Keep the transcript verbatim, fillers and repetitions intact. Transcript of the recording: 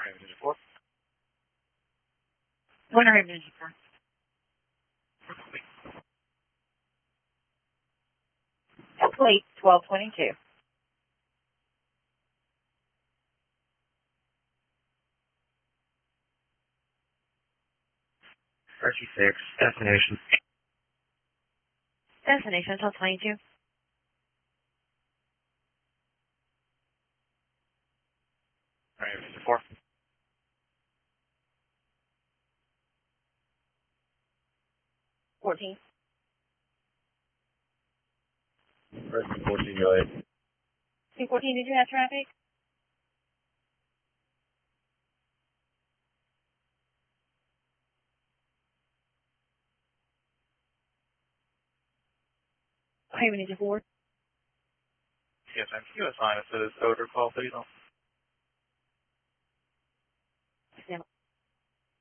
Raven four. One Raven four. Plate twelve twenty-two. Archie six. Destination. Destination twelve twenty-two. Raven four. Fourteen. Raven fourteen, go ahead. Two fourteen, did you have traffic? Raven four. Yes, ma'am. Can you assign us to this odor call, please?